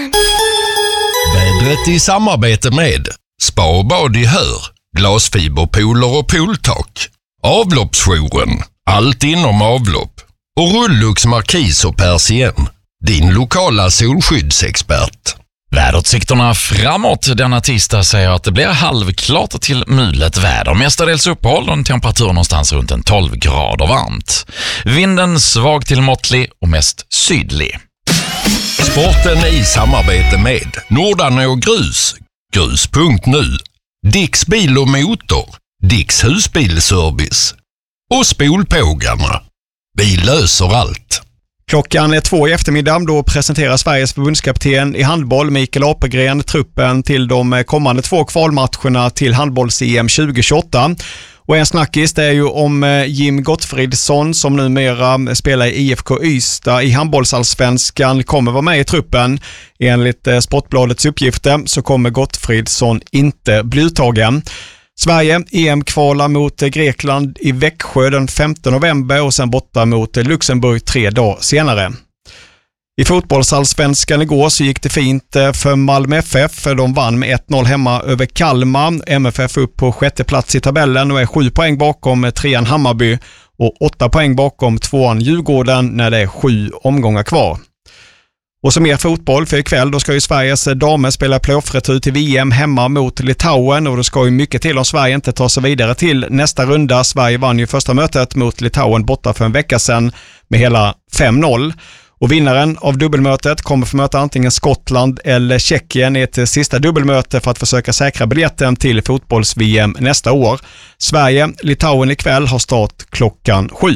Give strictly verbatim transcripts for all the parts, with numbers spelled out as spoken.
Vädret i samarbete med Spa och bad i Hör, glasfiberpooler och pooltak, avloppsjouren, allt inom avlopp och Rullux Markis och Persien, din lokala solskyddsexpert. Väderutsikterna framåt denna tisdag säger att det blir halvklart till mulet väder. Mestadels uppehåll och en temperatur någonstans runt en tolv grader varmt. Vinden svag till måttlig och mest sydlig. Sporten i samarbete med Nordanå Grus, grus punkt nu, Dicks bil och motor, Dicks husbilservice och Spolpågarna. Vi löser allt. Klockan är två i eftermiddag, då presenterar Sveriges förbundskapten i handboll Mikael Apelgren truppen till de kommande två kvalmatcherna till handbolls-E M tjugo tjugoåtta. Och en snackis det är ju om Jim Gottfridsson som numera spelar i I F K Ystad i handbollsallsvenskan kommer vara med i truppen. Enligt Sportbladets uppgifter så kommer Gottfridsson inte bli uttagen. Sverige E M-kvalar mot Grekland i Växjö den femte november och sen borta mot Luxemburg tre dagar senare. I fotbollsallsvenskan igår så gick det fint för Malmö F F, för de vann med ett noll hemma över Kalmar. M F F upp på sjätte plats i tabellen och är sju poäng bakom trean Hammarby och åtta poäng bakom tvåan Djurgården när det är sju omgångar kvar. Och som mer fotboll för ikväll, då ska ju Sveriges damer spela playoff-retur till V M hemma mot Litauen och då ska ju mycket till om Sverige inte tar sig vidare till nästa runda. Sverige vann ju första mötet mot Litauen borta för en vecka sedan med hela fem noll. Och vinnaren av dubbelmötet kommer få möta antingen Skottland eller Tjeckien i ett sista dubbelmöte för att försöka säkra biljetten till fotbolls-V M nästa år. Sverige-Litauen ikväll har start klockan sju.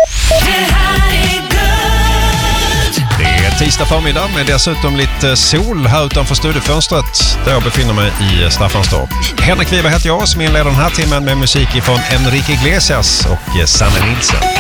Det är tisdag förmiddag med dessutom lite sol här utanför studiofönstret där jag befinner mig i Staffanstorp. Henrik Wiberg heter jag som inleder den här timmen med musik från Enrique Iglesias och Sanna Nilsson.